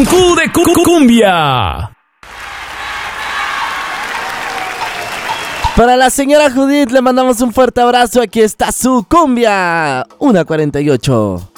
Q de cumbia. Para la señora Judith le mandamos un fuerte abrazo. Aquí está su cumbia 1:48.